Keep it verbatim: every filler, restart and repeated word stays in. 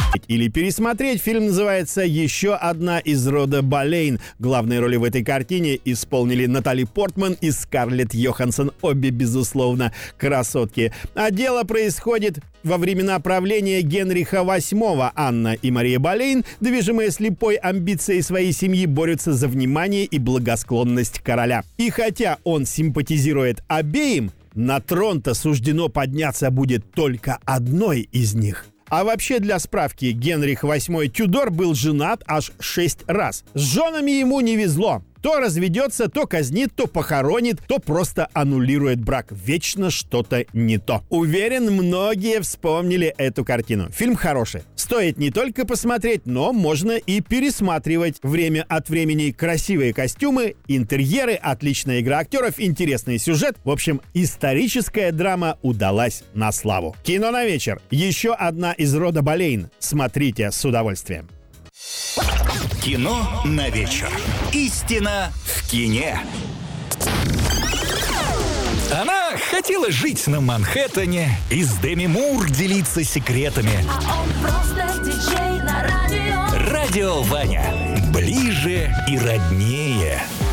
или пересмотреть. Фильм называется «Еще одна из рода Болейн». Главные роли в этой картине исполнили Натали Портман и Скарлетт Йоханссон. Обе, безусловно, красотки. А дело происходит во времена правления Генриха восьмого. Анна и Мария Болейн, движимые слепой амбицией своей семьи, борются за внимание и благосклонность короля. И хотя он симпатизирует обеим, на трон-то суждено подняться будет только одной из них. А вообще, для справки, Генрих восьмой Тюдор был женат аж шесть раз. С женами ему не везло. То разведется, то казнит, то похоронит, то просто аннулирует брак. Вечно что-то не то. Уверен, многие вспомнили эту картину. Фильм хороший. Стоит не только посмотреть, но можно и пересматривать. Время от времени красивые костюмы, интерьеры, отличная игра актеров, интересный сюжет. В общем, историческая драма удалась на славу. Кино на вечер. Еще одна из рода Болейн. Смотрите с удовольствием. Кино на вечер. Истина в кине. Она хотела жить на Манхэттене и с Деми Мур делиться секретами. А он просто диджей на радио. Радио Ваня. Ближе и роднее.